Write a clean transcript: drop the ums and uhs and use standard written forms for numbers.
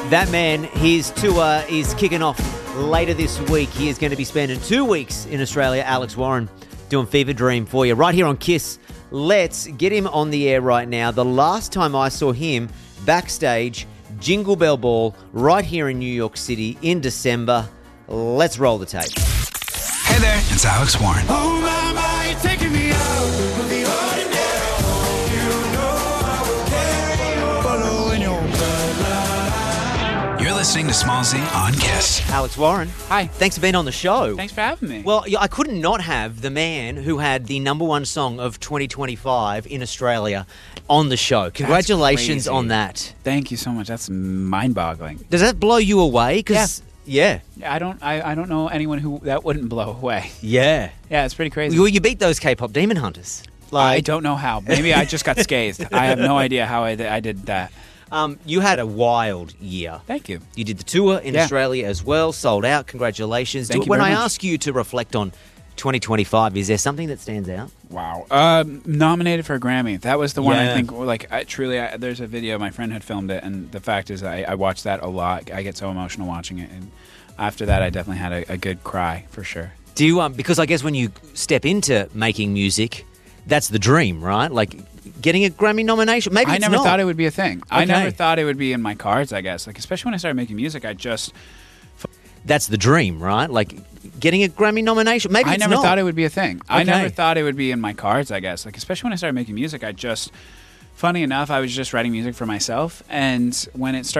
That man, his tour is kicking off later this week. He is going to be spending 2 weeks in Australia. Alex Warren doing Fever Dream for you right here on Kiss. Let's get him on the air right now. The last time I saw him backstage, Jingle Bell Ball, right here in New York City in December. Let's roll the tape. Hey there, it's Alex Warren. Oh my, you're taking me out of the ordinary. You know I will carry you, following your bloodline. You're listening to Smallzy on Kiss. Alex Warren. Hi. Thanks for being on the show. Thanks for having me. Well, I couldn't not have the man who had the number one song of 2025 in Australia on the show. Congratulations crazy. on that. Thank you so much. That's mind-boggling. Does that blow you away? 'Cause yeah. I don't know anyone who that wouldn't blow away. Yeah. Yeah, it's pretty crazy. Well, you beat those K-pop demon hunters. I don't know how. Maybe I just got scathed. I have no idea how I did that. You had a wild year. Thank you. You did the tour in Australia as well, sold out. Congratulations. Thank you When very I much. ask you to reflect on 2025, is there something that stands out? Wow. Nominated for a Grammy. That was the one Yeah. I think, there's a video, my friend had filmed it, and the fact is I watched that a lot. I get so emotional watching it, and after that I definitely had a good cry, for sure. Do you, because I guess when you step into making music, that's the dream, right? Like getting a Grammy nomination. Maybe I it's never not. thought it would be a thing. I Okay. never thought it would be in my cards, I guess. Like, especially when I started making music, That's the dream, right? Like getting a Grammy nomination. Maybe I it's never not. thought it would be a thing. I Okay. never thought it would be in my cards, I guess. Like, especially when I started making music, funny enough, I was just writing music for myself. And when it started